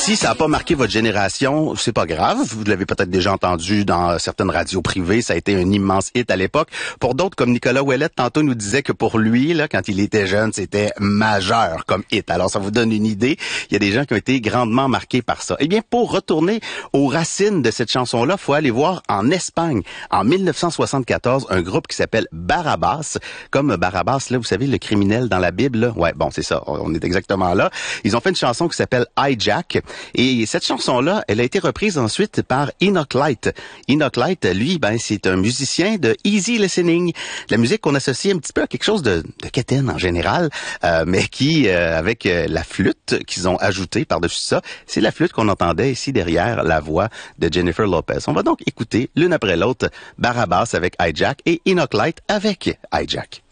Si ça n'a pas marqué votre génération, c'est pas grave. Vous l'avez peut-être déjà entendu dans certaines radios privées. Ça a été un immense hit à l'époque. Pour d'autres, comme Nicolas Ouellette, tantôt nous disait que pour lui, là, quand il était jeune, c'était majeur comme hit. Alors, ça vous donne une idée. Il y a des gens qui ont été grandement marqués par ça. Eh bien, pour retourner aux racines de cette chanson-là, faut aller voir en Espagne. En 1974, un groupe qui s'appelle Barabbas. Comme Barabbas, là, vous savez, le criminel dans la Bible, là. Ouais, bon, c'est ça. On est exactement là. Ils ont fait une chanson qui s'appelle Hijack. Et cette chanson-là, elle a été reprise ensuite par Enoch Light. Enoch Light, lui, c'est un musicien de easy listening. La musique qu'on associe un petit peu à quelque chose de quétaine en général, mais qui, avec la flûte qu'ils ont ajoutée par-dessus ça, c'est la flûte qu'on entendait ici derrière la voix de Jennifer Lopez. On va donc écouter l'une après l'autre Barabbas avec Hijack et Enoch Light avec Hijack.